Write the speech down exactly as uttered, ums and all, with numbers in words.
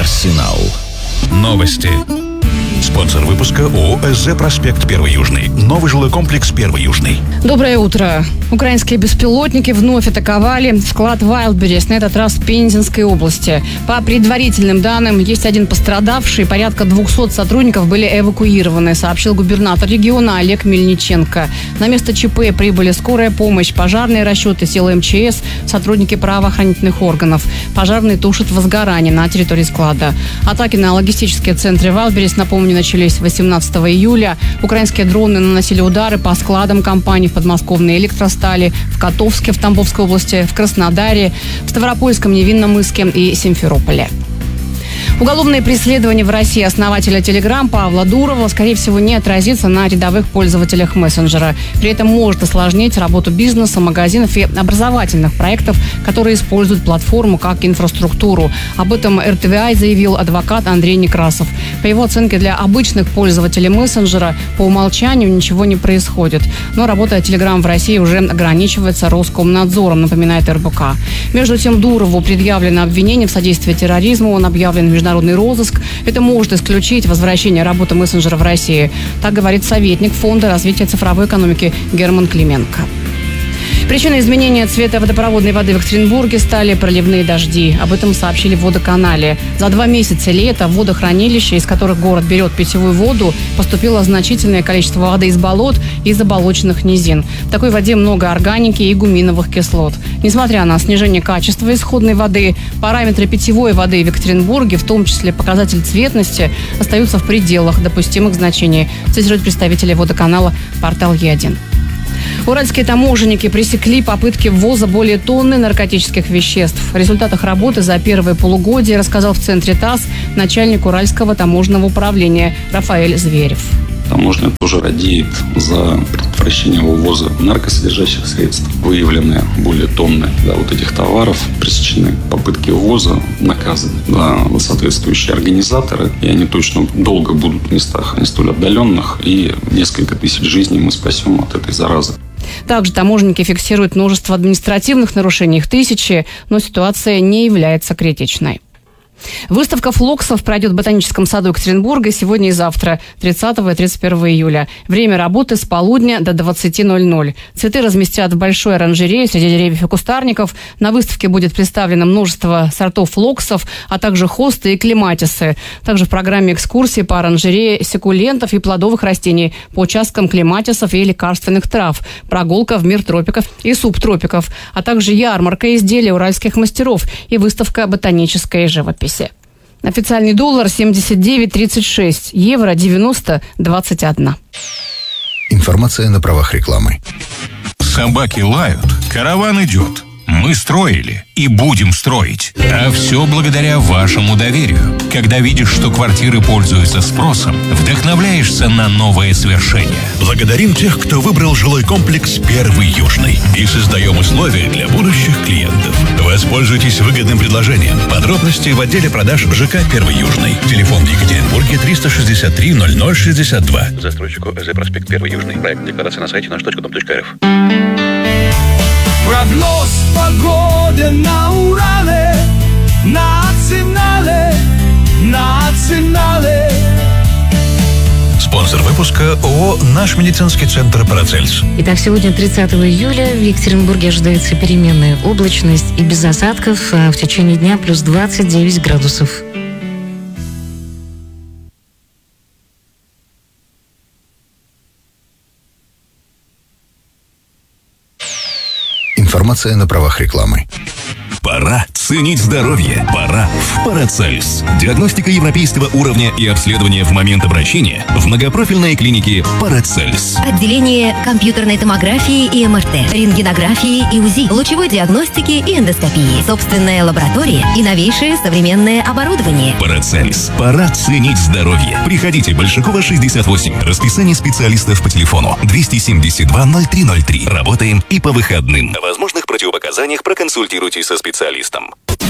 Арсенал. Новости. Спонсор выпуска ООО «СЗ Проспект Первый Южный». Новый жилой комплекс Первый Южный. Доброе утро. Украинские беспилотники вновь атаковали склад Wildberries, на этот раз в Пензенской области. По предварительным данным, есть один пострадавший, порядка двухсот сотрудников были эвакуированы, сообщил губернатор региона Олег Мельниченко. На место ЧП прибыли скорая помощь, пожарные расчеты, силы МЧС, сотрудники правоохранительных органов. Пожарные тушат возгорание на территории склада. Атаки на логистические центры Wildberries, напомню, начались восемнадцатого июля. Украинские дроны наносили удары по складам компаний в подмосковной Электростали, в Котовске в Тамбовской области, в Краснодаре, в Ставропольском, Невинномысске и Симферополе. Уголовное преследование в России основателя Telegram Павла Дурова, скорее всего, не отразится на рядовых пользователях мессенджера. При этом может осложнить работу бизнеса, магазинов и образовательных проектов, которые используют платформу как инфраструктуру. Об этом эр тэ вэ ай заявил адвокат Андрей Некрасов. По его оценке, для обычных пользователей мессенджера по умолчанию ничего не происходит. Но работа Telegram в России уже ограничивается Роскомнадзором, напоминает эр бэ ка. Между тем, Дурову предъявлено обвинение в содействии терроризму. Он объявлен в международный розыск. Это может исключить возвращение работы мессенджера в России. Так говорит советник Фонда развития цифровой экономики Герман Клименко. Причиной изменения цвета водопроводной воды в Екатеринбурге стали проливные дожди. Об этом сообщили в водоканале. За два месяца лета в водохранилища, из которых город берет питьевую воду, поступило значительное количество воды из болот и заболоченных низин. В такой воде много органики и гуминовых кислот. Несмотря на снижение качества исходной воды, параметры питьевой воды в Екатеринбурге, в том числе показатель цветности, остаются в пределах допустимых значений, цитирует представители водоканала портал Е один. Уральские таможенники пресекли попытки ввоза более тонны наркотических веществ. В результатах работы за первое полугодие рассказал в центре ТАСС начальник Уральского таможенного управления Рафаэль Зверев. Таможня тоже радеет за предотвращение ввоза наркосодержащих средств. Выявлены более тонны да, вот этих товаров, пресечены попытки ввоза, наказаны да, соответствующие организаторы. И они точно долго будут в местах не столь отдаленных. И несколько тысяч жизней мы спасем от этой заразы. Также таможенники фиксируют множество административных нарушений, их тысячи, но ситуация не является критичной. Выставка флоксов пройдет в Ботаническом саду Екатеринбурга сегодня и завтра, тридцатого и тридцать первого июля. Время работы с полудня до двадцати ноль-ноль. Цветы разместят в большой оранжерее среди деревьев и кустарников. На выставке будет представлено множество сортов флоксов, а также хосты и клематисы. Также в программе экскурсии по оранжерее секулентов и плодовых растений, по участкам клематисов и лекарственных трав, прогулка в мир тропиков и субтропиков, а также ярмарка изделий уральских мастеров и выставка ботанической живописи. Официальный доллар семьдесят девять тридцать шесть, евро девяносто двадцать один. Информация на правах рекламы. Собаки лают, караван идет. Мы строили и будем строить. А все благодаря вашему доверию. Когда видишь, что квартиры пользуются спросом, вдохновляешься на новые свершения. Благодарим тех, кто выбрал жилой комплекс Первый Южный. И создаем условия для будущих клиентов. Воспользуйтесь выгодным предложением. Подробности в отделе продаж ЖК Первый Южный. Телефон в Екатеринбурге триста шестьдесят три ноль ноль шестьдесят два. Застройщику ЭЗ Проспект Первый Южный. Проект декларации на сайте наш точка дом точка эр эф. Прогноз погоды на Урале, национале, национале. Спонсор выпуска ООО «Наш медицинский центр Парацельс». Итак, сегодня тридцатого июля в Екатеринбурге ожидается переменная облачность и без осадков, а в течение дня плюс двадцать девять градусов. Информация на правах рекламы. Пора ценить здоровье. Пора в Парацельс. Диагностика европейского уровня и обследование в момент обращения в многопрофильной клинике Парацельс. Отделение компьютерной томографии и эм эр тэ, рентгенографии и УЗИ, лучевой диагностики и эндоскопии, собственная лаборатория и новейшее современное оборудование. Парацельс. Пора ценить здоровье. Приходите, Большакова, шестьдесят восемь. Расписание специалистов по телефону двести семьдесят два ноль три ноль три. Работаем и по выходным. О возможных противопоказаниях проконсультируйтесь со специалистом.